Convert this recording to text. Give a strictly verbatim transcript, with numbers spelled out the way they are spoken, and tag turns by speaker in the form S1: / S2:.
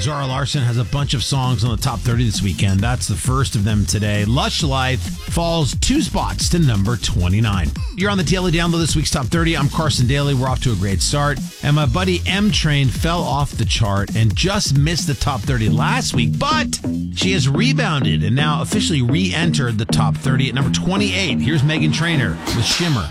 S1: Zara Larsson has a bunch of songs on the top thirty this weekend. That's the first of them today. Lush Life falls two spots to number twenty-nine. You're on the Daily Download, this week's top thirty. I'm Carson Daly. We're off to a great start. And my buddy M Train fell off the chart and just missed the top thirty last week, but she has rebounded and now officially re-entered the top thirty at number twenty-eight. Here's Meghan Trainor with Shimmer.